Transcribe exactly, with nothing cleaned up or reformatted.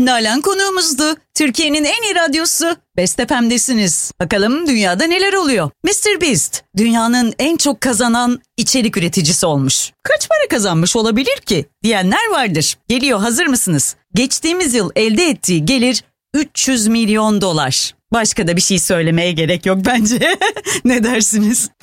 Nalan konuğumuzdu. Türkiye'nin en iyi radyosu Best F M'desiniz. Bakalım dünyada neler oluyor? mister Beast dünyanın en çok kazanan içerik üreticisi olmuş. Kaç para kazanmış olabilir ki diyenler vardır. Geliyor, hazır mısınız? Geçtiğimiz yıl elde ettiği gelir üç yüz milyon dolar. Başka da bir şey söylemeye gerek yok bence. Ne dersiniz?